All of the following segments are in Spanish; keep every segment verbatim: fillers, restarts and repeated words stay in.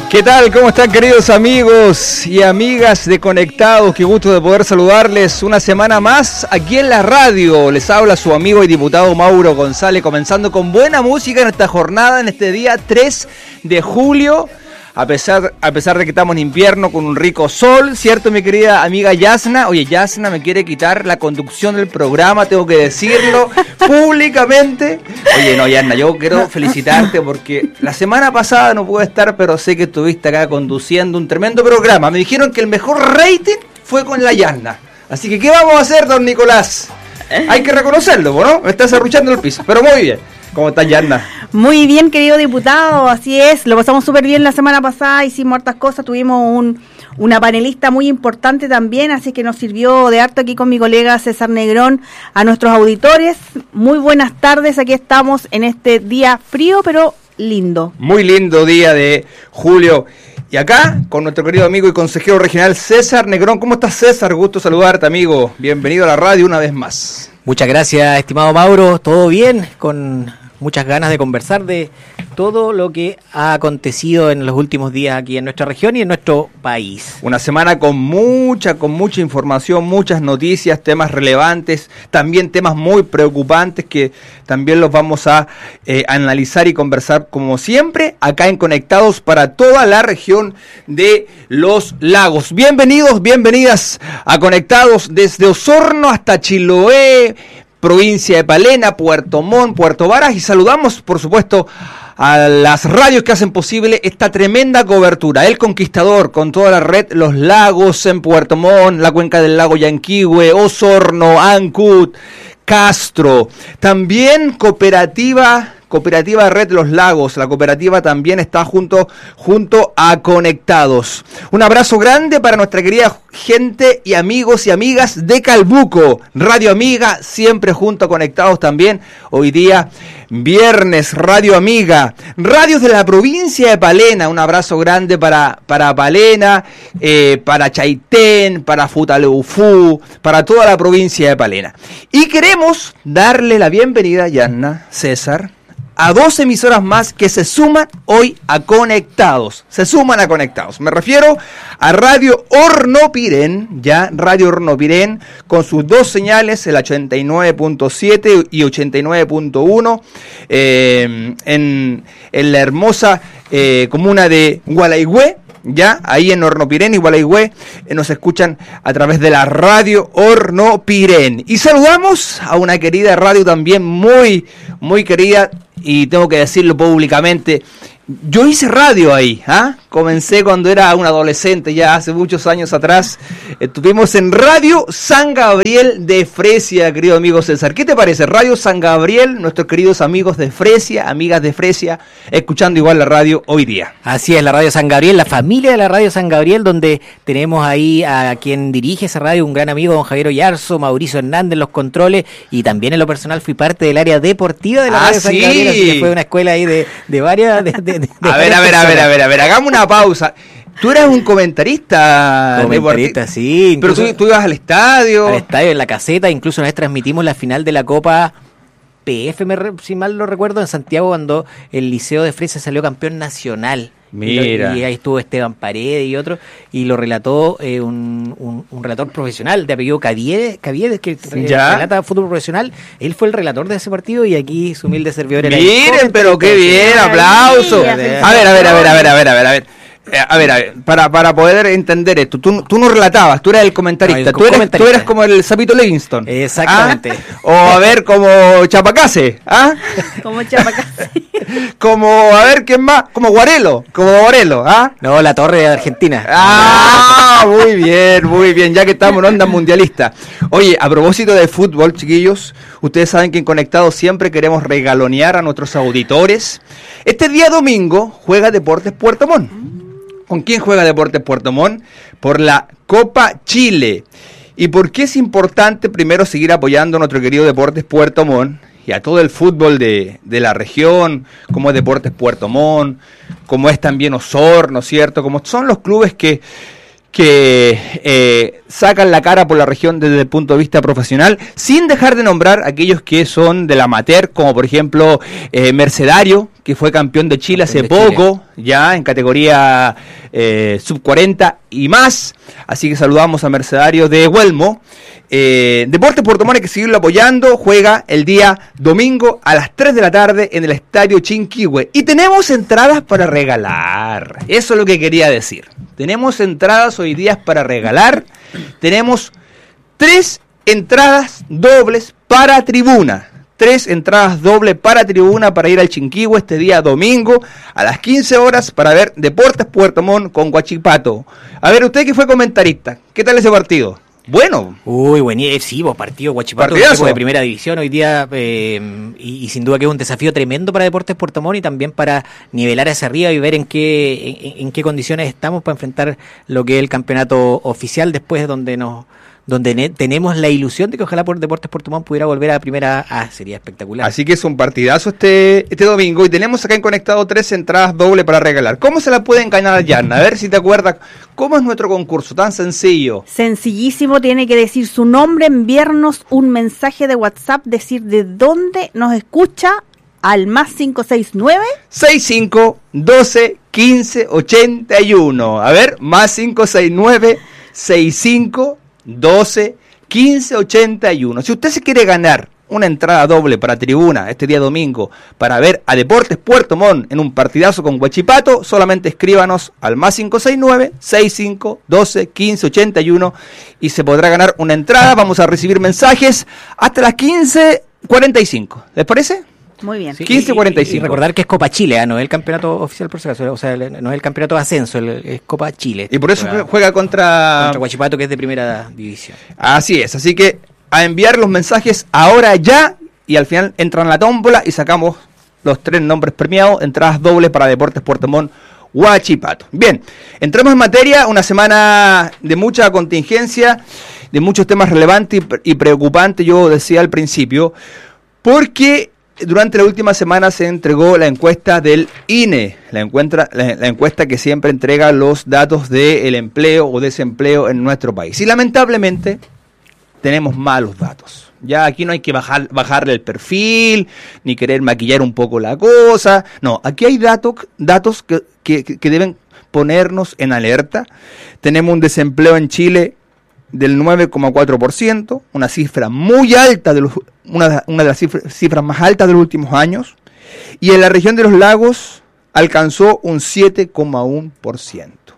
¿Qué tal? ¿Cómo están, queridos amigos y amigas de Conectados? Qué gusto de poder saludarles una semana más aquí en la radio. Les habla su amigo y diputado Mauro González, comenzando con buena música en esta jornada, en este día tres de julio. A pesar, a pesar de que estamos en invierno con un rico sol, ¿cierto, mi querida amiga Yasna? Oye, Yasna me quiere quitar la conducción del programa, tengo que decirlo públicamente. Oye, no, Yasna, yo quiero felicitarte porque la semana pasada no pude estar, pero sé que estuviste acá conduciendo un tremendo programa. Me dijeron que el mejor rating fue con la Yasna. Así que, ¿qué vamos a hacer, don Nicolás? Hay que reconocerlo, ¿no? Me estás arruchando el piso, pero muy bien. ¿Cómo estás, Yasna? Muy bien, querido diputado, así es, lo pasamos súper bien la semana pasada, hicimos hartas cosas, tuvimos un, una panelista muy importante también, así que nos sirvió de harto aquí con mi colega César Negrón, a nuestros auditores. Muy buenas tardes, aquí estamos en este día frío, pero lindo. Muy lindo día de julio. Y acá, con nuestro querido amigo y consejero regional César Negrón. ¿Cómo estás, César? Gusto saludarte, amigo. Bienvenido a la radio una vez más. Muchas gracias, estimado Mauro. ¿Todo bien? Con muchas ganas de conversar de todo lo que ha acontecido en los últimos días aquí en nuestra región y en nuestro país. Una semana con mucha, con mucha información, muchas noticias, temas relevantes, también temas muy preocupantes que también los vamos a eh, analizar y conversar como siempre acá en Conectados para toda la región de los lagos. Bienvenidos, bienvenidas a Conectados desde Osorno hasta Chiloé, provincia de Palena, Puerto Montt, Puerto Varas, y saludamos, por supuesto, a las radios que hacen posible esta tremenda cobertura. El Conquistador, con toda la red Los Lagos en Puerto Montt, la cuenca del lago Yanquihue, Osorno, Ancud, Castro. También Cooperativa... Cooperativa Red Los Lagos, la cooperativa también está junto, junto a Conectados. Un abrazo grande para nuestra querida gente y amigos y amigas de Calbuco, Radio Amiga, siempre junto a Conectados también. Hoy día, viernes, Radio Amiga, radios de la provincia de Palena, un abrazo grande para, para Palena, eh, para Chaitén, para Futaleufú, para toda la provincia de Palena. Y queremos darle la bienvenida, Yasna, César, a dos emisoras más que se suman hoy a Conectados. Se suman a Conectados. Me refiero a Radio Hornopirén, ya, Radio Hornopirén, con sus dos señales, el ochenta y nueve punto siete y ochenta y nueve punto uno, eh, en, en la hermosa eh, comuna de Gualaigüe. Ya, ahí en Hornopirén y Gualaigüe eh, nos escuchan a través de la Radio Hornopirén. Y saludamos a una querida radio también muy, muy querida, y tengo que decirlo públicamente. Yo hice radio ahí, ¿ah? Comencé cuando era un adolescente, ya hace muchos años atrás. Estuvimos en Radio San Gabriel de Fresia, querido amigo César. ¿Qué te parece? Radio San Gabriel, nuestros queridos amigos de Fresia, amigas de Fresia, escuchando igual la radio hoy día. Así es, la Radio San Gabriel, la familia de la Radio San Gabriel, donde tenemos ahí a quien dirige esa radio, un gran amigo, don Javier Oyarzo, Mauricio Hernández en los controles, y también en lo personal fui parte del área deportiva de la ah, Radio San sí. Gabriel, así que fue una escuela ahí de, de varias... De, de, de a ver, a ver, a ver, a ver, a ver, hagamos una pausa. Tú eras un comentarista. Comentarista, sí. Pero tú, tú ibas al estadio. Al estadio, en la caseta, incluso una vez transmitimos la final de la Copa P F, me re, si mal lo recuerdo, en Santiago, cuando el Liceo de Fresia salió campeón nacional. Mira. Y, lo, y ahí estuvo Esteban Paredes y otro, y lo relató eh, un, un, un relator profesional de apellido Caviedes, Caviedes que ¿Ya? relata fútbol profesional. Él fue el relator de ese partido y aquí su humilde servidor era. Miren, pero qué bien, aplauso. A ver, a ver, a ver, a ver, a ver, a ver, a ver. A ver, a ver, para, para poder entender esto, tú, tú no relatabas, tú eras el comentarista, no, tú, eres, comentarista. Tú eres como el Sapito Livingston. Exactamente. ¿Ah? O a ver, como Chapacase, ¿ah? Como Chapacase. Como, a ver, ¿quién más? Como Guarelo, como Guarelo, ¿ah? No, la Torre de Argentina. Ah, muy bien, muy bien, ya que estamos en onda mundialista. Oye, a propósito de fútbol, chiquillos, ustedes saben que en Conectados siempre queremos regalonear a nuestros auditores. Este día domingo juega Deportes Puerto Montt. ¿Con quién juega Deportes Puerto Montt? Por la Copa Chile. ¿Y por qué es importante primero seguir apoyando a nuestro querido Deportes Puerto Montt y a todo el fútbol de, de la región, como es Deportes Puerto Montt, como es también Osorno, ¿cierto? Como son los clubes que, que eh, sacan la cara por la región desde el punto de vista profesional, sin dejar de nombrar aquellos que son del amateur, como por ejemplo eh, Mercedario, que fue campeón de Chile hace poco, ya en categoría eh, sub cuarenta y más, así que saludamos a Mercedario de Huelmo. Eh, Deportes Puerto Montt, hay que seguirlo apoyando, juega el día domingo a las tres de la tarde en el Estadio Chinquihue, y tenemos entradas para regalar, eso es lo que quería decir, tenemos entradas hoy día para regalar, tenemos tres entradas dobles para tribuna, tres entradas dobles para tribuna para ir al Chinquihue este día domingo a las quince horas para ver Deportes Puerto Montt con Huachipato. A ver, usted que fue comentarista, ¿qué tal ese partido? Bueno. Uy, buenísimo, partido Huachipato, un equipo de primera división hoy día, eh, y, y sin duda que es un desafío tremendo para Deportes Puerto Montt y también para nivelar hacia arriba y ver en qué en, en qué condiciones estamos para enfrentar lo que es el campeonato oficial después, donde nos donde ne- tenemos la ilusión de que ojalá por Deportes Puerto Montt pudiera volver a la primera A, sería espectacular. Así que es un partidazo este este domingo, y tenemos acá en Conectado tres entradas doble para regalar. ¿Cómo se la pueden ganar, Yarna? A ver si te acuerdas, ¿cómo es nuestro concurso? Tan sencillo. Sencillísimo, tiene que decir su nombre, enviarnos un mensaje de WhatsApp, decir de dónde nos escucha al más cinco seis nueve sesenta y cinco, doce, quince, ochenta y uno. A ver, más cinco seis nueve, sesenta y cinco, doce, quince, ochenta y uno. Si usted se quiere ganar una entrada doble para tribuna este día domingo para ver a Deportes Puerto Montt en un partidazo con Huachipato, solamente escríbanos al más cinco seis nueve, sesenta y cinco, doce, quince, ochenta y uno y se podrá ganar una entrada. Vamos a recibir mensajes hasta las quince cuarenta y cinco. ¿Les parece? Muy bien. Sí, quince cuarenta y cinco. Y, y recordar que es Copa Chile, ¿eh? No es el campeonato oficial por si acaso, o sea, no es el campeonato de ascenso, el, es Copa Chile. Y por eso juega, juega contra... contra Huachipato, que es de primera división. Así es, así que a enviar los mensajes ahora ya, y al final entran en la tómbola y sacamos los tres nombres premiados, entradas dobles para Deportes Puerto Montt Huachipato. Bien, entramos en materia, una semana de mucha contingencia, de muchos temas relevantes y, y preocupantes, yo decía al principio, porque durante la última semana se entregó la encuesta del I N E, la, encuentra, la, la encuesta que siempre entrega los datos del empleo o desempleo en nuestro país. Y lamentablemente tenemos malos datos. Ya aquí no hay que bajar, bajarle el perfil, ni querer maquillar un poco la cosa. No, aquí hay datos, datos que, que, que deben ponernos en alerta. Tenemos un desempleo en Chile del nueve coma cuatro por ciento, una cifra muy alta, de los, una, una de las cifras, cifras más altas de los últimos años, y en la región de los lagos alcanzó un siete coma uno por ciento.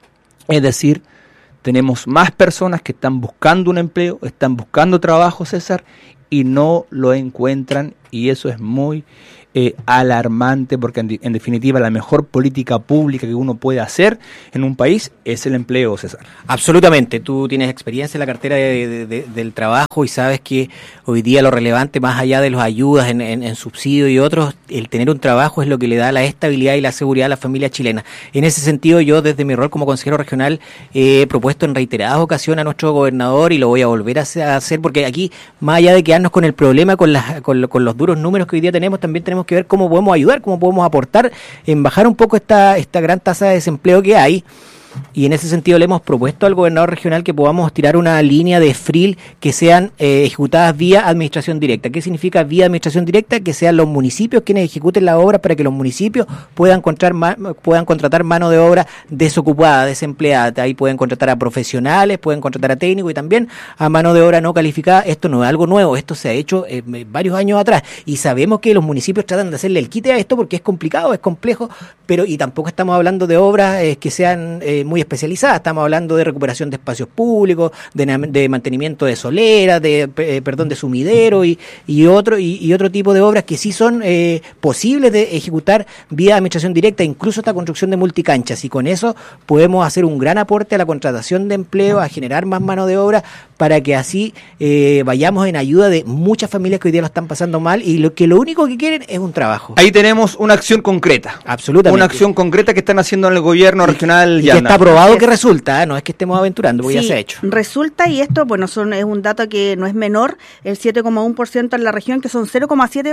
Es decir, tenemos más personas que están buscando un empleo, están buscando trabajo, César, y no lo encuentran, y eso es muy eh, alarmante, porque en, en definitiva la mejor política pública que uno puede hacer en un país es el empleo, César. Absolutamente, tú tienes experiencia en la cartera de, de, de, del trabajo y sabes que hoy día lo relevante, más allá de las ayudas en, en, en subsidio y otros, el tener un trabajo es lo que le da la estabilidad y la seguridad a la familia chilena. En ese sentido, yo desde mi rol como consejero regional he propuesto en reiteradas ocasiones a nuestro gobernador, y lo voy a volver a hacer, porque aquí, más allá de quedarnos con el problema, con, las, con, con los duros números que hoy día tenemos, también tenemos que ver cómo podemos ayudar, cómo podemos aportar en bajar un poco esta, esta gran tasa de desempleo que hay. Y en ese sentido le hemos propuesto al gobernador regional que podamos tirar una línea de F R I L que sean eh, ejecutadas vía administración directa. ¿Qué significa vía administración directa? Que sean los municipios quienes ejecuten la obra, para que los municipios puedan contratar, puedan contratar mano de obra desocupada, desempleada. Ahí pueden contratar a profesionales, pueden contratar a técnicos y también a mano de obra no calificada. Esto no es algo nuevo, esto se ha hecho eh, varios años atrás, y sabemos que los municipios tratan de hacerle el quite a esto porque es complicado, es complejo, pero y tampoco estamos hablando de obras eh, que sean eh, muy especializadas. Estamos hablando de recuperación de espacios públicos, de, de mantenimiento de soleras, de eh, perdón, de sumidero y, y otro y, y otro tipo de obras que sí son eh, posibles de ejecutar vía administración directa, incluso esta construcción de multicanchas, y con eso podemos hacer un gran aporte a la contratación de empleo, a generar más mano de obra, para que así eh, vayamos en ayuda de muchas familias que hoy día lo están pasando mal y lo que lo único que quieren es un trabajo. Ahí tenemos una acción concreta. Absolutamente. Una acción concreta que están haciendo en el gobierno regional. Y, y que está aprobado, que resulta, ¿eh? No es que estemos aventurando, porque sí, ya se ha hecho. Resulta, y esto, bueno, son, es un dato que no es menor, el siete coma uno por ciento en la región, que son cero coma siete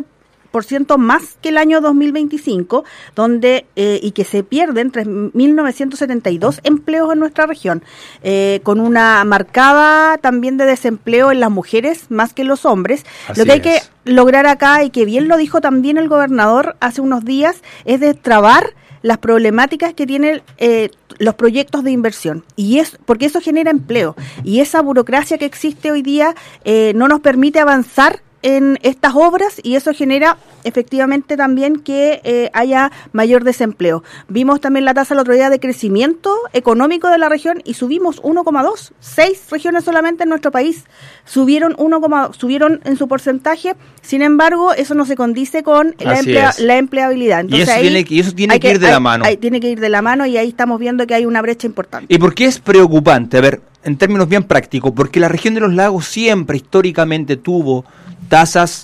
por ciento más que el año dos mil veinticinco, donde eh, y que se pierden tres mil novecientos setenta y dos empleos en nuestra región, eh, con una marcada también de desempleo en las mujeres más que en los hombres. Así lo que hay es. que lograr acá, y que bien lo dijo también el gobernador hace unos días, es destrabar las problemáticas que tienen eh, los proyectos de inversión, y es porque eso genera empleo, y esa burocracia que existe hoy día eh, no nos permite avanzar en estas obras, y eso genera efectivamente también que eh, haya mayor desempleo. Vimos también la tasa el otro día de crecimiento económico de la región y subimos uno coma dos. Seis regiones solamente en nuestro país subieron uno, subieron en su porcentaje. Sin embargo, eso no se condice con la, emplea, la empleabilidad. y Entonces, eso ahí tiene, y eso tiene que, que ir de hay, la mano. Hay, tiene que ir de la mano, y ahí estamos viendo que hay una brecha importante. ¿Y por qué es preocupante? A ver, en términos bien prácticos, porque la región de los lagos siempre históricamente tuvo tasas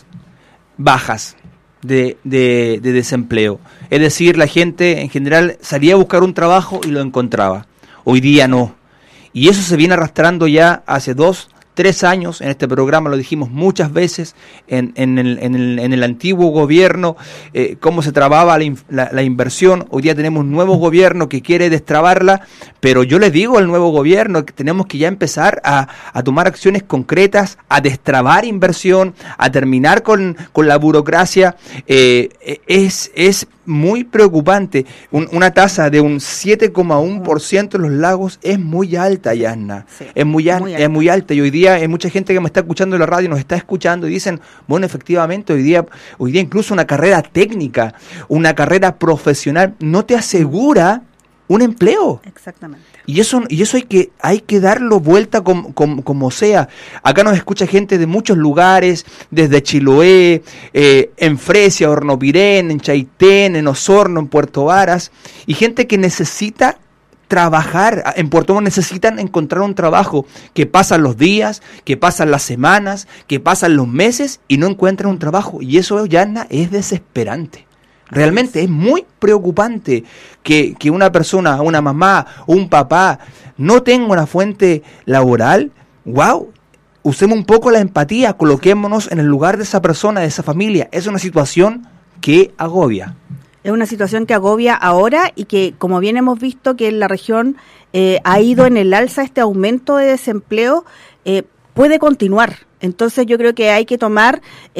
bajas de, de, de desempleo. Es decir, la gente en general salía a buscar un trabajo y lo encontraba. Hoy día no. Y eso se viene arrastrando ya hace dos, tres años. En este programa lo dijimos muchas veces, en, en, el, en, el, en el antiguo gobierno, eh, cómo se trababa la, la, la inversión. Hoy día tenemos un nuevo gobierno que quiere destrabarla, pero yo le digo al nuevo gobierno que tenemos que ya empezar a, a tomar acciones concretas, a destrabar inversión, a terminar con, con la burocracia. Eh, es, es muy preocupante. Un, una tasa de un siete coma uno por ciento en los lagos es muy alta, Yasna. Sí, es, muy, muy es muy alta. Y hoy día hay mucha gente que me está escuchando en la radio, nos está escuchando y dicen, bueno, efectivamente, hoy día, hoy día incluso una carrera técnica, una carrera profesional, no te asegura un empleo. Exactamente. Y eso, y eso hay que, hay que darlo vuelta como, como, como sea. Acá nos escucha gente de muchos lugares, desde Chiloé, eh, en Fresia, Hornopirén, en Chaitén, en Osorno, en Puerto Varas, y gente que necesita trabajar. En Puerto Montt necesitan encontrar un trabajo, que pasan los días, que pasan las semanas, que pasan los meses y no encuentran un trabajo. Y eso, Yasna, es desesperante. Realmente es muy preocupante que, que una persona, una mamá, un papá no tenga una fuente laboral. ¡Wow! Usemos un poco la empatía, coloquémonos en el lugar de esa persona, de esa familia. Es una situación que agobia. Es una situación que agobia ahora, y que, como bien hemos visto que en la región eh, ha ido en el alza este aumento de desempleo, eh, puede continuar. Entonces yo creo que hay que tomar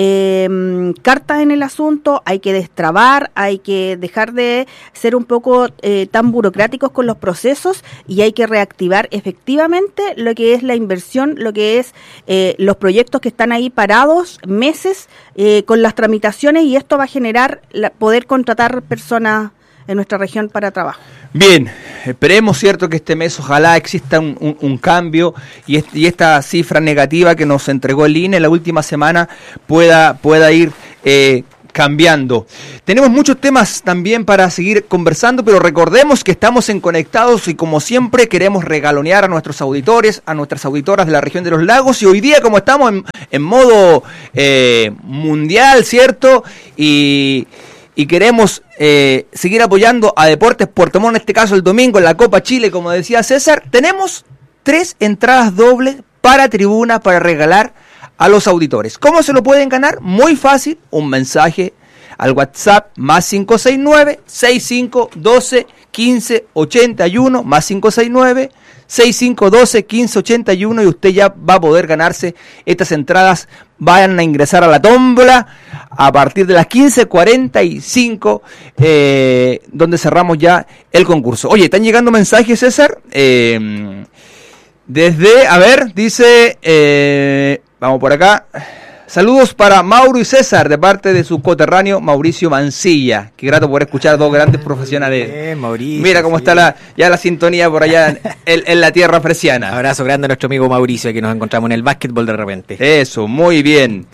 eh, cartas en el asunto, hay que destrabar, hay que dejar de ser un poco eh, tan burocráticos con los procesos, y hay que reactivar efectivamente lo que es la inversión, lo que es eh, los proyectos que están ahí parados meses eh, con las tramitaciones, y esto va a generar la, poder contratar personas en nuestra región para trabajo. Bien, esperemos, cierto, que este mes ojalá exista un, un, un cambio, y, este, y esta cifra negativa que nos entregó el I N E la última semana pueda, pueda ir eh, cambiando. Tenemos muchos temas también para seguir conversando, pero recordemos que estamos en Conectados, y como siempre queremos regalonear a nuestros auditores, a nuestras auditoras de la región de los lagos, y hoy día, como estamos en, en modo eh, mundial, ¿cierto? Y... Y queremos eh, seguir apoyando a Deportes Puerto Montt, en este caso el domingo en la Copa Chile, como decía César. Tenemos tres entradas dobles para tribuna para regalar a los auditores. ¿Cómo se lo pueden ganar? Muy fácil, un mensaje al WhatsApp más cinco seis nueve, seis cinco uno dos, uno cinco ocho uno, más cinco seis nueve, seis cinco uno dos, uno cinco ocho uno, y usted ya va a poder ganarse estas entradas. Vayan a ingresar a la tómbola a partir de las quince cuarenta y cinco, eh, donde cerramos ya el concurso. Oye, están llegando mensajes, César. Eh, desde, a ver, dice, eh, vamos por acá. Saludos para Mauro y César, de parte de su coterráneo Mauricio Mancilla. Qué grato poder escuchar a dos grandes profesionales. Eh, Mauricio, Mira cómo sí. está la, ya la sintonía por allá en, en la tierra fresiana. Abrazo grande a nuestro amigo Mauricio, que nos encontramos en el básquetbol de repente. Eso, muy bien.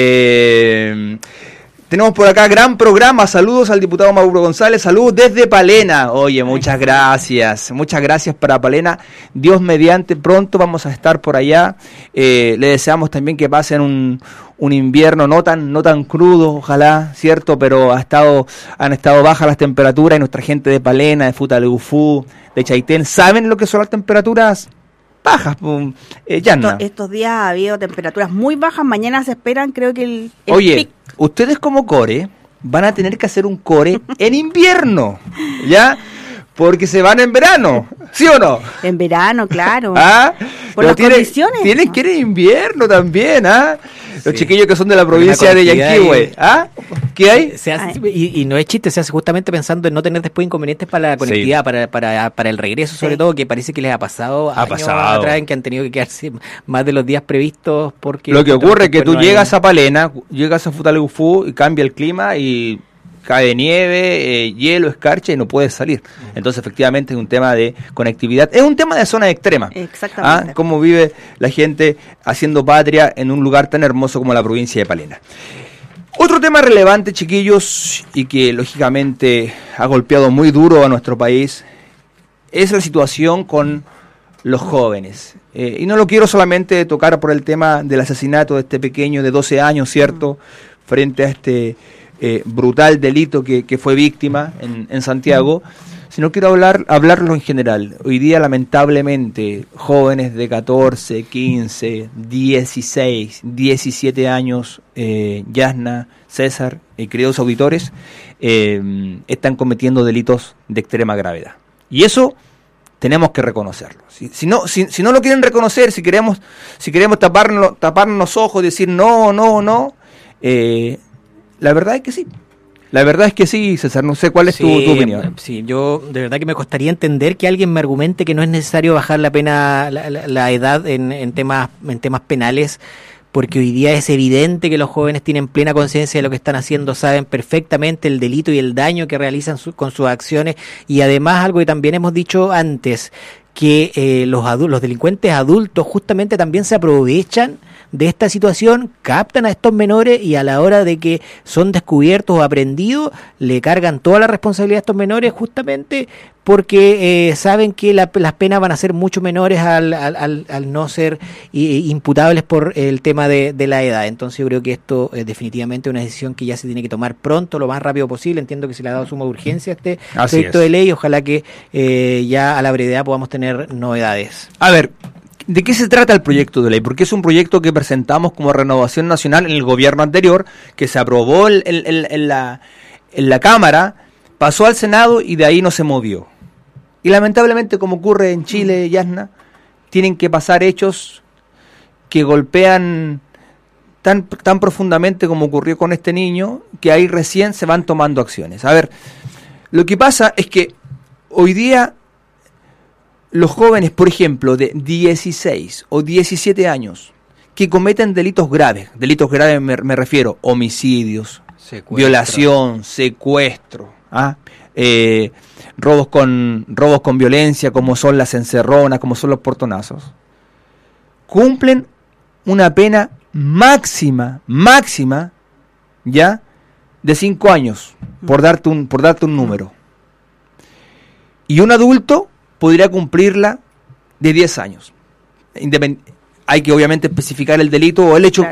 Eh... Tenemos por acá gran programa. Saludos al diputado Mauro González. Saludos desde Palena. Oye, muchas gracias. Muchas gracias para Palena. Dios mediante, pronto vamos a estar por allá. Eh, le deseamos también que pasen un, un invierno no tan no tan crudo, ojalá, ¿cierto? Pero ha estado han estado bajas las temperaturas, y nuestra gente de Palena, de Futaleufú, de Chaitén, ¿saben lo que son las temperaturas bajas, pum, eh, Yanna. Estos, estos días ha habido temperaturas muy bajas, mañana se esperan, creo que el, el Oye, pic. ustedes como core van a tener que hacer un core en invierno, ¿ya? Porque se van en verano, ¿sí o no? En verano, claro. ¿Ah? Por Pero las tienen, condiciones. tienen que ir en invierno también, ¿ah? Los Sí. chiquillos que son de la provincia de conectividad Yanquihue, ahí. ¿ah? ¿Qué hay? Se hace- y, y no es chiste, se hace justamente pensando en no tener después inconvenientes para la conectividad, Sí. para, para, para el regreso, sobre Sí. todo, que parece que les ha pasado Ha años pasado. atrás en que han tenido que quedarse más de los días previstos porque... Lo que ocurre es que tú después no hay- llegas a Palena, llegas a Futaleufú y cambia el clima y cae nieve, eh, hielo, escarcha y no puedes salir. Entonces, efectivamente, es un tema de conectividad. Es un tema de zona extrema. Exactamente. ¿Ah? Cómo vive la gente haciendo patria en un lugar tan hermoso como la provincia de Palena. Otro tema relevante, chiquillos, y que lógicamente ha golpeado muy duro a nuestro país, es la situación con los jóvenes. Eh, y no lo quiero solamente tocar por el tema del asesinato de este pequeño de doce años, ¿cierto? Frente a este eh, brutal delito que, que fue víctima en, en Santiago, sino quiero hablar hablarlo en general. Hoy día, lamentablemente, jóvenes de catorce, quince, dieciséis, diecisiete años, eh, Yasna, César y queridos auditores, eh, están cometiendo delitos de extrema gravedad. Y eso tenemos que reconocerlo. Si, si no, si, si no lo quieren reconocer, si queremos, si queremos taparnos, taparnos los ojos, decir no, no, no, eh, la verdad es que sí. La verdad es que sí, César. No sé cuál es Sí, tu, tu opinión. Sí, yo de verdad que me costaría entender que alguien me argumente que no es necesario bajar la pena, la, la- la edad en, en temas, en temas penales, porque hoy día es evidente que los jóvenes tienen plena conciencia de lo que están haciendo, saben perfectamente el delito y el daño que realizan su- con sus acciones, y además algo que también hemos dicho antes, que eh, los, adu- los delincuentes adultos justamente también se aprovechan de esta situación, captan a estos menores y a la hora de que son descubiertos o aprendidos, le cargan toda la responsabilidad a estos menores justamente porque eh, saben que la- las penas van a ser mucho menores al, al, al, al no ser eh, imputables por el tema de, de la edad. Entonces yo creo que esto es definitivamente una decisión que ya se tiene que tomar pronto, lo más rápido posible. Entiendo que se le ha dado suma urgencia a este Así proyecto es. de ley. Ojalá que eh, ya a la brevedad podamos tener novedades. A ver, ¿de qué se trata el proyecto de ley? Porque es un proyecto que presentamos como Renovación Nacional en el gobierno anterior, que se aprobó en, en- en- en la, en la Cámara, pasó al Senado y de ahí no se movió. Y lamentablemente, como ocurre en Chile, Yasna, tienen que pasar hechos que golpean tan, tan profundamente como ocurrió con este niño, que ahí recién se van tomando acciones. A ver, lo que pasa es que hoy día los jóvenes, por ejemplo, de dieciséis o diecisiete años, que cometen delitos graves, delitos graves me, me refiero, homicidios, violación, secuestro, ¿ah? eh, robos con robos con violencia, como son las encerronas, como son los portonazos, cumplen una pena máxima, máxima, ya, de cinco años, por darte un, por darte un número. Y un adulto podría cumplirla de diez años. Independ- hay que obviamente especificar el delito o el hecho